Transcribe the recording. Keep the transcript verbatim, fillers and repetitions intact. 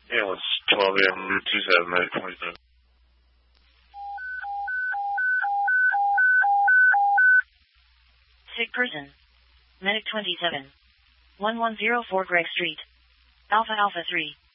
Ambulance twelve A M Route two seven, Medic twenty-seven. Sick person. Medic twenty-seven. one one zero four Greg Street. Alpha Alpha three.